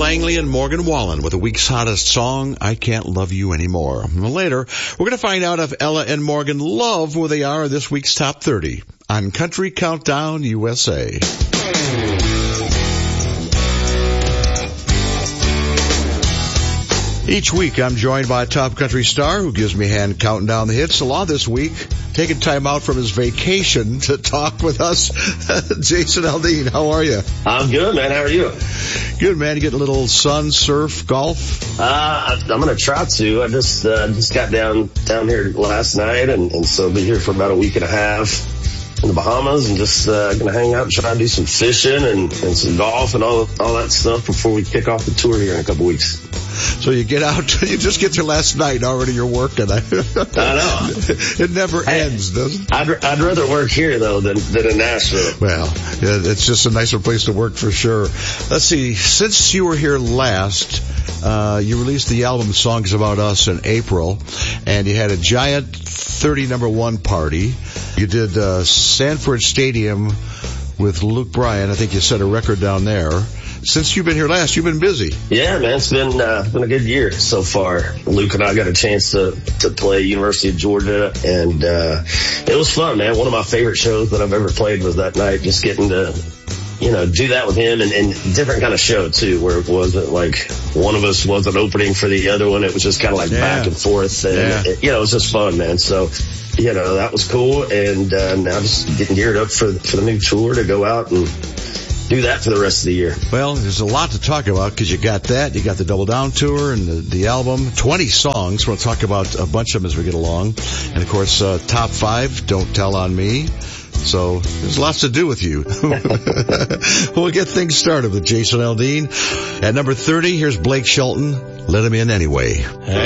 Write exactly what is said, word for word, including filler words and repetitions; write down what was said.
Langley and Morgan Wallen with the week's hottest song, I Can't Love You Anymore. Later, we're going to find out if Ella and Morgan love where they are in this week's Top thirty on Country Countdown U S A. Each week, I'm joined by a top country star who gives me a hand counting down the hits. Along this week, taking time out from his vacation to talk with us, Jason Aldean. How are you? I'm good, man. How are you? Good, man. You getting a little sun, surf, golf? Uh, I'm going to try to. I just uh, just got down down here last night, and, and so I'll be here for about a week and a half in the Bahamas, and just uh, going to hang out and try to do some fishing and, and some golf and all all that stuff before we kick off the tour here in a couple weeks. So you get out, you just get there last night and already you're working. I know. It never hey, ends, does it? I'd, I'd rather work here, though, than, than in Nashville. Well, it's just a nicer place to work for sure. Let's see, since you were here last, uh, you released the album Songs About Us in April, and you had a giant thirty number one party. You did uh, Sanford Stadium with Luke Bryan. I think you set a record down there. Since you've been here last, you've been busy. Yeah, man, it's been uh, been a good year so far. Luke and I got a chance to to play University of Georgia, and uh it was fun, man. One of my favorite shows that I've ever played was that night. Just getting to, you know, do that with him, and, and different kind of show too, where it wasn't like one of us wasn't opening for the other one. It was just kind of like yeah. back and forth, and yeah. it, you know, it was just fun, man. So, you know, that was cool, and uh, now just getting geared up for for the new tour to go out and do that for the rest of the year. Well, there's a lot to talk about because you got that. You got the Double Down Tour and the, the album. twenty songs. We'll talk about a bunch of them as we get along. And, of course, uh, top five, Don't Tell on Me. So there's lots to do with you. We'll get things started with Jason Aldean. At number thirty, here's Blake Shelton, Let Him In Anyway.